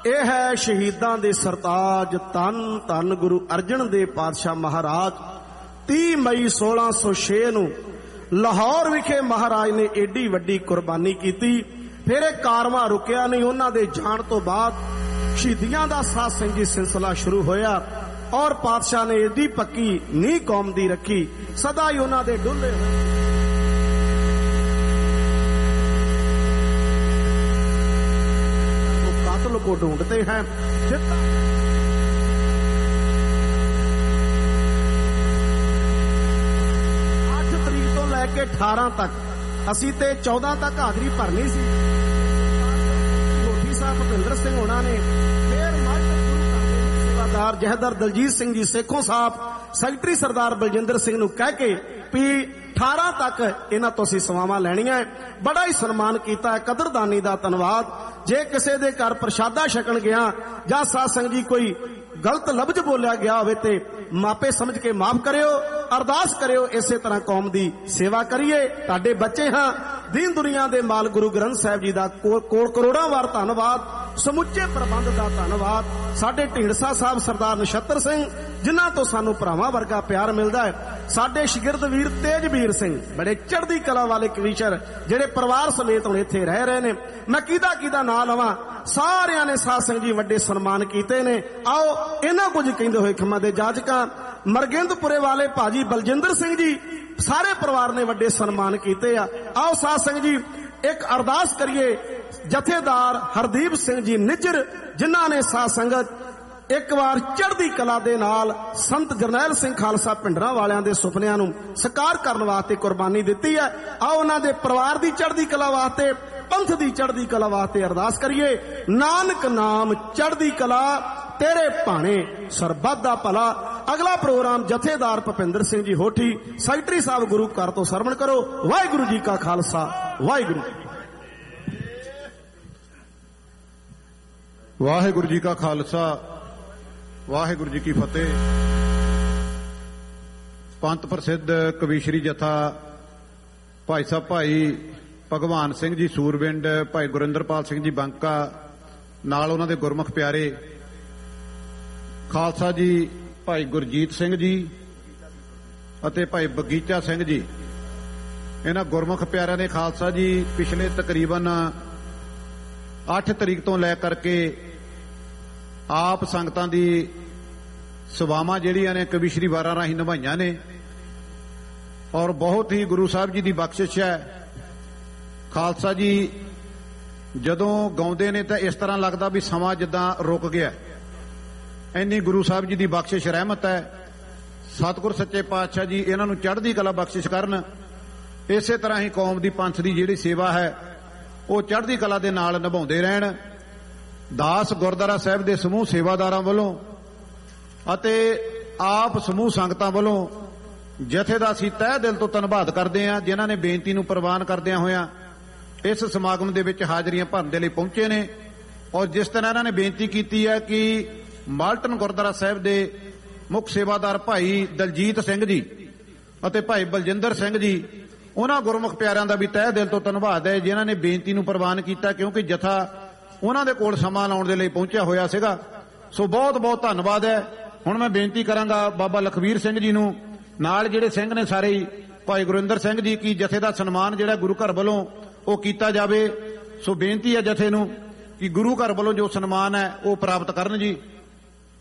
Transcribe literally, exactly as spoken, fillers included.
ਇਹ ਹੈ ਸ਼ਹੀਦਾਂ ਦੇ ਸਰਤਾਜ ਧੰਨ ਧੰਨ ਗੁਰੂ ਅਰਜਨ ਦੇਵ ਪਾਤਸ਼ਾਹ ਮਹਾਰਾਜ। ਤੀਹ ਮਈ ਸੋਲਾਂ ਸੌ ਛੇ ਨੂੰ ਲਾਹੌਰ ਵਿਖੇ ਮਹਾਰਾਜ ਨੇ ਏਡੀ ਵੱਡੀ ਕੁਰਬਾਨੀ ਕੀਤੀ। ਫਿਰ ਇਹ ਕਾਰਵਾਂ ਰੁਕਿਆ ਨਹੀਂ। ਉਹਨਾਂ ਦੇ ਜਾਣ ਤੋਂ ਬਾਅਦ ਸ਼ਹੀਦੀਆਂ ਦਾ ਸਾਧ ਸੰਗੀ ਸਿਲਸਿਲਾ ਸ਼ੁਰੂ ਹੋਇਆ ਔਰ ਪਾਤਸ਼ਾਹ ਨੇ ਏਡੀ ਪੱਕੀ ਨੀਂਹ ਕੌਮ ਦੀ ਰੱਖੀ। ਸਦਾ ਹੀ ਉਹਨਾਂ ਦੇ ਡੁੱਲੇ ਕਾਤਲ ਕੋ ਢੂੰਢਤੇ हैं। ਅੱਠ ਤਰੀਕ ਤੋਂ ਲੈ ਕੇ ਅਠਾਰਾਂ ਤੱਕ ਅਸੀਂ ਤੇ ਚੌਦਾਂ ਤੱਕ ਹਾਜ਼ਰੀ ਭਰਨੀ ਸੀ। ਮੋਦੀ ਸਾਹਿਬ ਭੁਪਿੰਦਰ ਸਿੰਘ ਹੋਣਾ ਨੇ ਫੇਰ ਮੱਝ ਗੁਰੂ ਘਰ ਦੇ ਸੇਵਾਦਾਰ ਜਹਦਰ ਦਲਜੀਤ ਸਿੰਘ ਜੀ ਸੇਖੋਂ ਸਾਹਿਬ, ਸੈਕਟਰੀ ਸਰਦਾਰ ਬਲਜਿੰਦਰ ਸਿੰਘ ਨੂੰ ਕਹਿ ਕੇ ਵੀ ਅਠਾਰਾਂ ਤੱਕ ਇਹਨਾਂ ਤੋਂ ਅਸੀਂ ਸੇਵਾਵਾਂ ਲੈਣੀਆਂ। ਬੜਾ ਹੀ ਸਨਮਾਨ ਕੀਤਾ। ਕਦਰਦਾਨੀ ਦਾ ਧੰਨਵਾਦ। ਜੇ ਕਿਸੇ ਦੇ ਘਰ ਪ੍ਰਸ਼ਾਦਾ ਛਕਣ ਗਿਆ ਜਾਂ ਸਾਧ ਸੰਗਤ ਜੀ ਕੋਈ ਗਲਤ ਲਫ਼ਜ਼ ਬੋਲਿਆ ਗਿਆ ਹੋਵੇ ਤੇ ਮਾਪੇ ਸਮਝ ਕੇ ਮਾਫ ਕਰਿਓ, ਅਰਦਾਸ ਕਰਿਓ। ਇਸੇ ਤਰ੍ਹਾਂ ਕੌਮ ਦੀ ਸੇਵਾ ਕਰੀਏ। ਤੁਹਾਡੇ ਬੱਚੇ ਹਾਂ। ਦੀਨ ਦੁਨੀਆ ਦੇ ਮਾਲ ਗੁਰੂ ਗ੍ਰੰਥ ਸਾਹਿਬ ਜੀ ਦਾ ਕੋਲ ਕਰੋੜਾਂ ਵਾਰ ਧੰਨਵਾਦ। ਸਮੁੱਚੇ ਪ੍ਰਬੰਧ ਦਾ ਧੰਨਵਾਦ। ਸਾਡੇ ਢੀਂਡਸਾ ਸਾਹਿਬ ਸਰਦਾਰ ਨਛੱਤਰ ਸਿੰਘ ਜਿਨ੍ਹਾਂ ਤੋਂ ਸਾਨੂੰ ਭਰਾਵਾਂ ਵਰਗਾ ਪਿਆਰ ਮਿਲਦਾ ਹੈ। ਸਾਡੇ ਸ਼ਾਗਿਰਦ ਵੀਰ ਤੇਜਵੀਰ ਸਿੰਘ ਬੜੇ ਚੜ੍ਹਦੀ ਕਲਾ ਵਾਲੇ ਕਵੀਸ਼ਰ ਜਿਹੜੇ ਪਰਿਵਾਰ ਸਮੇਤ ਹੁਣ ਇੱਥੇ ਰਹਿ ਰਹੇ ਨੇ। ਮੈਂ ਕਿਹਦਾ ਕਿਹਦਾ ਨਾਂ ਲਵਾਂ। ਸਾਰਿਆਂ ਨੇ ਸਾਧ ਸੰਗਤ ਜੀ ਵੱਡੇ ਸਨਮਾਨ ਕੀਤੇ ਨੇ। ਆਓ ਇਹਨਾਂ ਕੁਝ ਕਹਿੰਦੇ ਹੋਏ ਖੰਮਾਂ ਦੇ ਜਾਜਕਾਂ ਮਰਗਿੰਦਪੁਰੇ ਵਾਲੇ ਭਾਜੀ ਬਲਜਿੰਦਰ ਸਿੰਘ ਜੀ ਸਾਰੇ ਪਰਿਵਾਰ ਨੇ ਵੱਡੇ ਸਨਮਾਨ ਕੀਤੇ ਆ। ਆਓ ਸਾਧ ਸੰਗਤ ਜੀ ਇੱਕ ਅਰਦਾਸ ਕਰੀਏ। ਜਥੇਦਾਰ ਹਰਦੀਪ ਸਿੰਘ ਜੀ ਨਿੱਜਰ ਜਿਨ੍ਹਾਂ ਨੇ ਸਾਧ ਸੰਗਤ ਇੱਕ ਵਾਰ ਚੜ੍ਹਦੀ ਕਲਾ ਦੇ ਨਾਲ ਸੰਤ ਜਰਨੈਲ ਸਿੰਘ ਖਾਲਸਾ ਭਿੰਡਰਾਂ ਵਾਲਿਆਂ ਦੇ ਸੁਪਨਿਆਂ ਨੂੰ ਸਾਕਾਰ ਕਰਨ ਵਾਸਤੇ ਕੁਰਬਾਨੀ ਦਿੱਤੀ ਹੈ। ਆਓ ਉਹਨਾਂ ਦੇ ਪਰਿਵਾਰ ਦੀ ਚੜ੍ਹਦੀ ਕਲਾ ਵਾਸਤੇ, ਪੰਥ ਦੀ ਚੜ੍ਹਦੀ ਕਲਾ ਵਾਸਤੇ ਅਰਦਾਸ ਕਰੀਏ। ਨਾਨਕ ਨਾਮ ਚੜ੍ਹਦੀ ਕਲਾ ਤੇਰੇ ਭਾਣੇ ਸਰਬੱਤ ਦਾ ਭਲਾ। ਅਗਲਾ ਪ੍ਰੋਗਰਾਮ ਜਥੇਦਾਰ ਭੁਪਿੰਦਰ ਸਿੰਘ ਜੀ ਹੋਠੀ ਸੈਕਟਰੀ ਸਾਹਿਬ ਗੁਰੂ ਘਰ ਤੋਂ ਸਰਵਣ ਕਰੋ। ਵਾਹਿਗੁਰੂ ਜੀ ਕਾ ਖਾਲਸਾ, ਵਾਹਿਗੁਰੂ ਵਾਹਿਗੁਰੂ ਜੀ ਕਾ ਖਾਲਸਾ, ਵਾਹਿਗੁਰੂ ਜੀ ਕੀ ਫਤਿਹ। ਪੰਥ ਪ੍ਰਸਿੱਧ ਕਵੀਸ਼ਰੀ ਜਥਾ ਭਾਈ ਸਾਹਿਬ ਭਾਈ ਭਗਵਾਨ ਸਿੰਘ ਜੀ ਸੂਰਵਿੰਡ, ਭਾਈ ਗੁਰਿੰਦਰਪਾਲ ਸਿੰਘ ਜੀ ਬੰਕਾ, ਨਾਲ ਉਹਨਾਂ ਦੇ ਗੁਰਮੁਖ ਪਿਆਰੇ ਖਾਲਸਾ ਜੀ ਭਾਈ ਗੁਰਜੀਤ ਸਿੰਘ ਜੀ ਅਤੇ ਭਾਈ ਬਗੀਚਾ ਸਿੰਘ ਜੀ। ਇਹਨਾਂ ਗੁਰਮੁਖ ਪਿਆਰਿਆਂ ਨੇ ਖਾਲਸਾ ਜੀ ਪਿਛਲੇ ਤਕਰੀਬਨ ਅੱਠ ਤਰੀਕ ਤੋਂ ਲੈ ਕਰਕੇ ਆਪ ਸੰਗਤਾਂ ਦੀ ਸੇਵਾਵਾਂ ਜਿਹੜੀਆਂ ਨੇ ਕਵੀਸ਼ਰੀ ਵਾਰਾਂ ਰਾਹੀਂ ਨਿਭਾਈਆਂ ਨੇ ਔਰ ਬਹੁਤ ਹੀ ਗੁਰੂ ਸਾਹਿਬ ਜੀ ਦੀ ਬਖਸ਼ਿਸ਼ ਹੈ। ਖਾਲਸਾ ਜੀ ਜਦੋਂ ਗਾਉਂਦੇ ਨੇ ਤਾਂ ਇਸ ਤਰ੍ਹਾਂ ਲੱਗਦਾ ਵੀ ਸਮਾਂ ਜਿੱਦਾਂ ਰੁਕ ਗਿਆ। ਇੰਨੀ ਗੁਰੂ ਸਾਹਿਬ ਜੀ ਦੀ ਬਖਸ਼ਿਸ਼ ਰਹਿਮਤ ਹੈ। ਸਤਿਗੁਰ ਸੱਚੇ ਪਾਤਸ਼ਾਹ ਜੀ ਇਹਨਾਂ ਨੂੰ ਚੜ੍ਹਦੀ ਕਲਾ ਬਖਸ਼ਿਸ਼ ਕਰਨ। ਇਸੇ ਤਰ੍ਹਾਂ ਹੀ ਕੌਮ ਦੀ ਪੰਥ ਦੀ ਜਿਹੜੀ ਸੇਵਾ ਹੈ ਉਹ ਚੜ੍ਹਦੀ ਕਲਾ ਦੇ ਨਾਲ ਨਿਭਾਉਂਦੇ ਰਹਿਣ। ਦਾਸ ਗੁਰਦੁਆਰਾ ਸਾਹਿਬ ਦੇ ਸਮੂਹ ਸੇਵਾਦਾਰਾਂ ਵੱਲੋਂ ਅਤੇ ਆਪ ਸਮੂਹ ਸੰਗਤਾਂ ਵੱਲੋਂ ਜਥੇ ਦਾ ਅਸੀਂ ਤਹਿ ਦਿਲ ਤੋਂ ਧੰਨਵਾਦ ਕਰਦੇ ਹਾਂ ਜਿਨ੍ਹਾਂ ਨੇ ਬੇਨਤੀ ਨੂੰ ਪ੍ਰਵਾਨ ਕਰਦਿਆਂ ਹੋਇਆਂ ਇਸ ਸਮਾਗਮ ਦੇ ਵਿੱਚ ਹਾਜ਼ਰੀਆਂ ਭਰਨ ਦੇ ਲਈ ਪਹੁੰਚੇ ਨੇ। ਔਰ ਜਿਸ ਤਰ੍ਹਾਂ ਇਹਨਾਂ ਨੇ ਬੇਨਤੀ ਕੀਤੀ ਹੈ ਕਿ ਮਾਲਟਨ ਗੁਰਦੁਆਰਾ ਸਾਹਿਬ ਦੇ ਮੁੱਖ ਸੇਵਾਦਾਰ ਭਾਈ ਦਲਜੀਤ ਸਿੰਘ ਜੀ ਅਤੇ ਭਾਈ ਬਲਜਿੰਦਰ ਸਿੰਘ ਜੀ, ਉਹਨਾਂ ਗੁਰਮੁਖ ਪਿਆਰਿਆਂ ਦਾ ਵੀ ਤਹਿ ਦਿਲ ਤੋਂ ਧੰਨਵਾਦ ਹੈ ਜਿਨ੍ਹਾਂ ਨੇ ਬੇਨਤੀ ਨੂੰ ਪ੍ਰਵਾਨ ਕੀਤਾ ਕਿਉਂਕਿ ਜਥਾ ਉਹਨਾਂ ਦੇ ਕੋਲ ਸਮਾਂ ਲਾਉਣ ਦੇ ਲਈ ਪਹੁੰਚਿਆ ਹੋਇਆ ਸੀਗਾ। ਸੋ ਬਹੁਤ ਬਹੁਤ ਧੰਨਵਾਦ ਹੈ। ਹੁਣ ਮੈਂ ਬੇਨਤੀ ਕਰਾਂਗਾ ਬਾਬਾ ਲਖਵੀਰ ਸਿੰਘ ਜੀ ਨੂੰ, ਨਾਲ ਜਿਹੜੇ ਸਿੰਘ ਨੇ ਸਾਰੇ ਹੀ, ਭਾਈ ਗੁਰਿੰਦਰ ਸਿੰਘ ਜੀ, ਕੀ ਜਥੇ ਦਾ ਸਨਮਾਨ ਜਿਹੜਾ ਗੁਰੂ ਘਰ ਵੱਲੋਂ ਉਹ ਕੀਤਾ ਜਾਵੇ। ਸੋ ਬੇਨਤੀ ਹੈ ਜਥੇ ਨੂੰ ਕਿ ਗੁਰੂ ਘਰ ਵੱਲੋਂ ਜੋ ਸਨਮਾਨ ਹੈ ਉਹ ਪ੍ਰਾਪਤ ਕਰਨ ਜੀ।